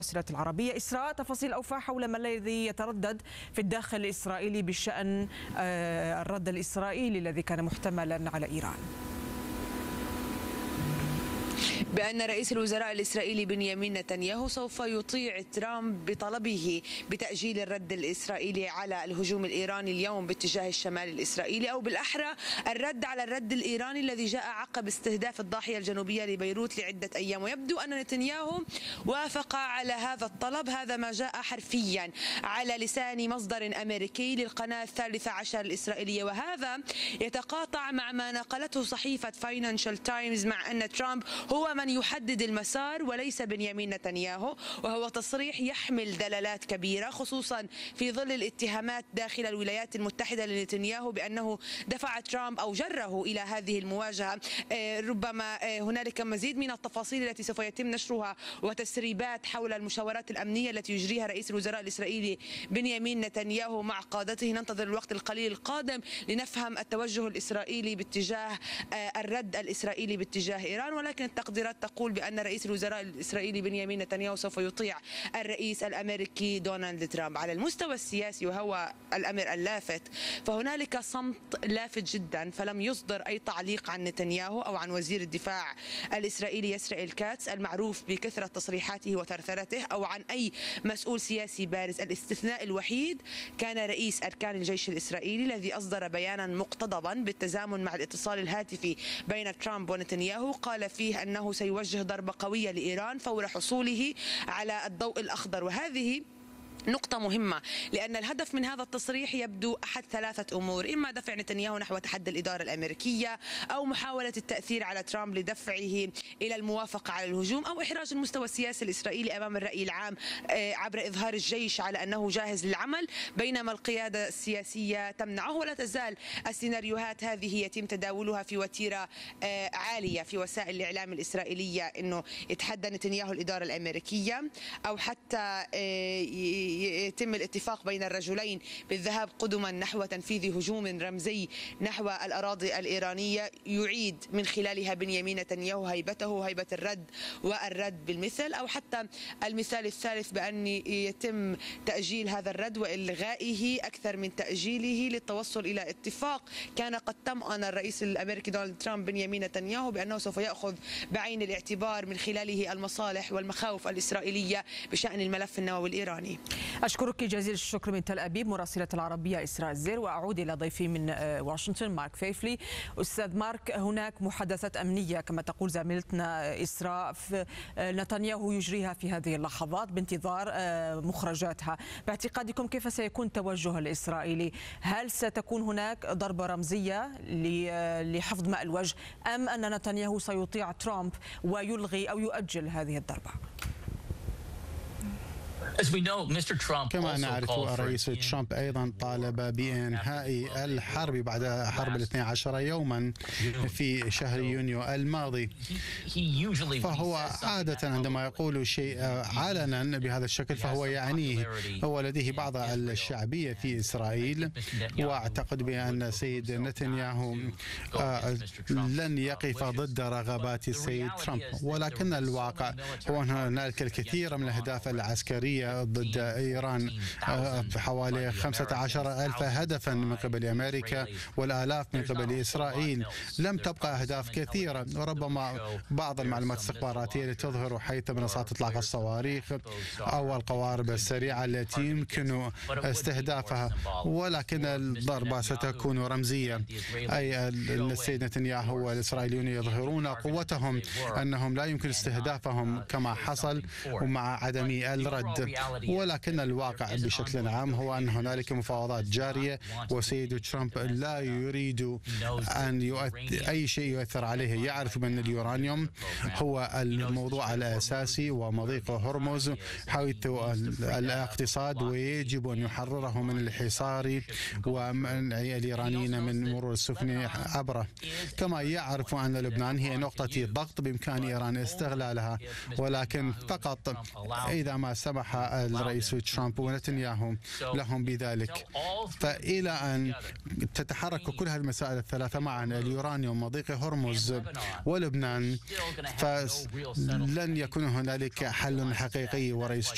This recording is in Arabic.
المراسلات العربية. إسراء، تفاصيل أوفى حول ما الذي يتردد في الداخل الإسرائيلي بشأن الرد الإسرائيلي الذي كان محتملا على إيران. بأن رئيس الوزراء الإسرائيلي بنيامين نتنياهو سوف يطيع ترامب بطلبه بتأجيل الرد الإسرائيلي على الهجوم الإيراني اليوم باتجاه الشمال الإسرائيلي، أو بالأحرى الرد على الرد الإيراني الذي جاء عقب استهداف الضاحية الجنوبية لبيروت لعدة أيام. ويبدو أن نتنياهو وافق على هذا الطلب، هذا ما جاء حرفيا على لسان مصدر أمريكي للقناة 13 الإسرائيلية، وهذا يتقاطع مع ما نقلته صحيفة فاينانشال تايمز مع أن ترامب هو من يحدد المسار وليس بنيامين نتنياهو، وهو تصريح يحمل دلالات كبيرة خصوصا في ظل الاتهامات داخل الولايات المتحدة لنتنياهو بأنه دفع ترامب أو جره إلى هذه المواجهة. ربما هنالك مزيد من التفاصيل التي سوف يتم نشرها وتسريبات حول المشاورات الأمنية التي يجريها رئيس الوزراء الإسرائيلي بنيامين نتنياهو مع قادته. ننتظر الوقت القليل القادم لنفهم التوجه الإسرائيلي باتجاه الرد الإسرائيلي باتجاه إيران، ولكن التقديرات تقول بأن رئيس الوزراء الإسرائيلي بنيامين نتنياهو سوف يطيع الرئيس الأمريكي دونالد ترامب. على المستوى السياسي وهو الأمر اللافت، فهنالك صمت لافت جدا، فلم يصدر أي تعليق عن نتنياهو أو عن وزير الدفاع الإسرائيلي إسرائيل كاتس المعروف بكثرة تصريحاته وثرثرته، أو عن أي مسؤول سياسي بارز. الاستثناء الوحيد كان رئيس أركان الجيش الإسرائيلي الذي أصدر بيانا مقتضبا بالتزامن مع الاتصال الهاتفي بين ترامب ونتنياهو، قال فيه أنه سيوجه ضربة قوية لإيران فور حصوله على الضوء الأخضر. وهذه نقطة مهمة، لأن الهدف من هذا التصريح يبدو أحد ثلاثة أمور: إما دفع نتنياهو نحو تحدي الإدارة الأمريكية، أو محاولة التأثير على ترامب لدفعه إلى الموافقة على الهجوم، أو إحراج المستوى السياسي الإسرائيلي أمام الرأي العام عبر إظهار الجيش على أنه جاهز للعمل بينما القيادة السياسية تمنعه. ولا تزال السيناريوهات هذه يتم تداولها في وتيرة عالية في وسائل الإعلام الإسرائيلية، أنه يتحدى نتنياهو الإدارة الأمريكية، أو حتى يتم الاتفاق بين الرجلين بالذهاب قدما نحو تنفيذ هجوم رمزي نحو الأراضي الإيرانية يعيد من خلالها بنيامين نتنياهو هيبته، هيبة الرد والرد بالمثل، أو حتى المثال الثالث بأن يتم تأجيل هذا الرد وإلغائه أكثر من تأجيله للتوصل إلى اتفاق كان قد طمأن الرئيس الأمريكي دونالد ترامب بنيامين نتنياهو بأنه سوف يأخذ بعين الاعتبار من خلاله المصالح والمخاوف الإسرائيلية بشأن الملف النووي الإيراني. أشكرك جزيل الشكر من تل أبيب مراسلة العربية إسراء الزير، وأعود إلى ضيفي من واشنطن مارك فيفلي. أستاذ مارك، هناك محادثات أمنية كما تقول زميلتنا إسراء نتنياهو يجريها في هذه اللحظات بانتظار مخرجاتها. باعتقادكم كيف سيكون التوجه الإسرائيلي؟ هل ستكون هناك ضربة رمزية لحفظ ماء الوجه، أم أن نتنياهو سيطيع ترامب ويلغي أو يؤجل هذه الضربة؟ كما نعرف الرئيس ترامب أيضا طالب بإنهاء الحرب بعد حرب 12 يوما في شهر يونيو الماضي، فهو عادة عندما يقول شيء علنا بهذا الشكل فهو يعنيه. هو لديه بعض الشعبية في إسرائيل، وأعتقد بأن السيد نتنياهو لن يقف ضد رغبات السيد ترامب، ولكن الواقع هو أن هناك الكثير من الأهداف العسكرية ضد إيران، حوالي 15,000 هدفا من قبل أمريكا والآلاف من قبل إسرائيل. لم تبقى أهداف كثيرة، وربما بعض المعلومات الاستخباراتية التي تظهر حيث منصات إطلاق الصواريخ أو القوارب السريعة التي يمكن استهدافها، ولكن الضربة ستكون رمزية. أي السيد نتنياهو والإسرائيليون يظهرون قوتهم، أنهم لا يمكن استهدافهم كما حصل ومع عدم الرد، ولكن الواقع بشكل عام هو أن هنالك مفاوضات جارية، وسيد ترامب لا يريد أن أي شيء يؤثر عليه. يعرف بأن اليورانيوم هو الموضوع الأساسي ومضيق هرمز حيث الاقتصاد، ويجب أن يحرره من الحصار ومنع الإيرانيين من مرور السفن عبره. كما يعرف أن لبنان هي نقطة ضغط بإمكان إيران استغلالها، ولكن فقط إذا ما سمح الرئيس ترامب ونتنياهو لهم بذلك. فإلى أن تتحرك كل هذه المسائل الثلاثة معا، اليورانيوم وضيق هرمز ولبنان، فلن يكون هنالك حل حقيقي. ورئيس